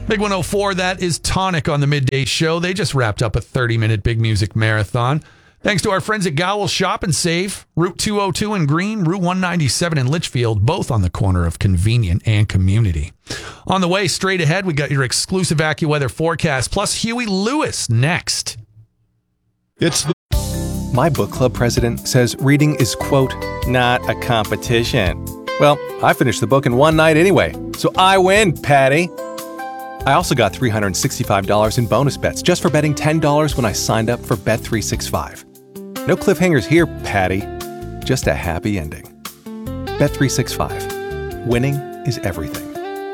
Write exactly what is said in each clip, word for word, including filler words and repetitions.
Big one oh four, that is Tonic on the Midday Show. They just wrapped up a thirty-minute big music marathon. Thanks to our friends at Gowell Shop and Save, Route two oh two in Green, Route one ninety-seven in Litchfield, both on the corner of convenient and community. On the way, straight ahead, we got your exclusive AccuWeather forecast, plus Huey Lewis next. It's the- My book club president says reading is, quote, not a competition. Well, I finished the book in one night anyway, so I win, Patty. I also got three hundred sixty-five dollars in bonus bets just for betting ten dollars when I signed up for Bet three sixty-five. No cliffhangers here, Patty. Just a happy ending. Bet three sixty-five. Winning is everything.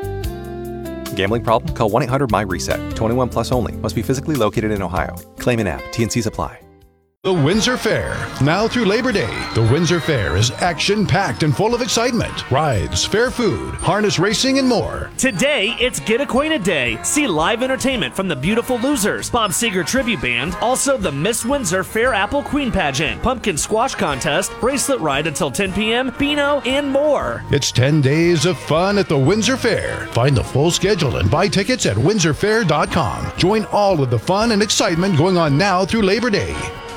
Gambling problem? Call one eight hundred my reset. twenty-one plus only. Must be physically located in Ohio. Claim in app. T N Cs apply. The Windsor Fair. Now through Labor Day, the Windsor Fair is action-packed and full of excitement. Rides, fair food, harness racing, and more. Today, it's Get Acquainted Day. See live entertainment from the Beautiful Losers, Bob Seger Tribute Band, also the Miss Windsor Fair Apple Queen Pageant, Pumpkin Squash Contest, Bracelet Ride until ten p.m., Beano, and more. It's ten days of fun at the Windsor Fair. Find the full schedule and buy tickets at windsor fair dot com. Join all of the fun and excitement going on now through Labor Day.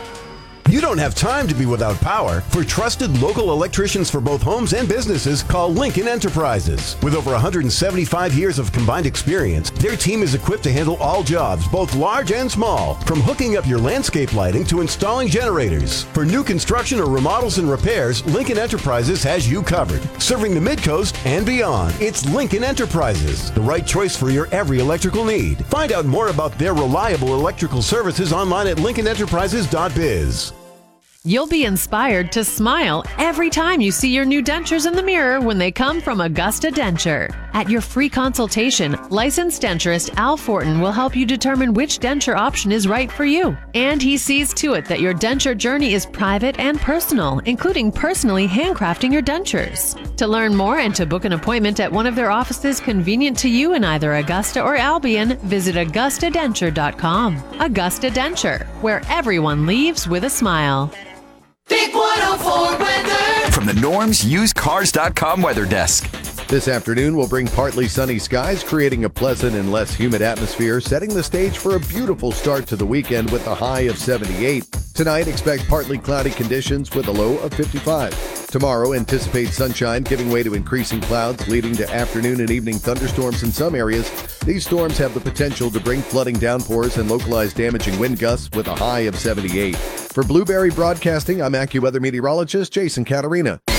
You don't have time to be without power. For trusted local electricians for both homes and businesses, call Lincoln Enterprises. With over one hundred seventy-five years of combined experience, their team is equipped to handle all jobs, both large and small, from hooking up your landscape lighting to installing generators. For new construction or remodels and repairs, Lincoln Enterprises has you covered. Serving the Mid-Coast and beyond, it's Lincoln Enterprises, the right choice for your every electrical need. Find out more about their reliable electrical services online at lincoln enterprises dot biz. You'll be inspired to smile every time you see your new dentures in the mirror when they come from Augusta Denture. At your free consultation, licensed denturist Al Fortin will help you determine which denture option is right for you. And he sees to it that your denture journey is private and personal, including personally handcrafting your dentures. To learn more and to book an appointment at one of their offices convenient to you in either Augusta or Albion, visit augusta denture dot com. Augusta Denture, where everyone leaves with a smile. Big one oh four weather. From the Norms Used Cars dot com weather desk. This afternoon will bring partly sunny skies, creating a pleasant and less humid atmosphere, setting the stage for a beautiful start to the weekend with a high of seventy-eight. Tonight, expect partly cloudy conditions with a low of fifty-five. Tomorrow, anticipate sunshine giving way to increasing clouds, leading to afternoon and evening thunderstorms in some areas. These storms have the potential to bring flooding downpours and localized damaging wind gusts with a high of seventy-eight. For Blueberry Broadcasting, I'm AccuWeather meteorologist Jason Catarina.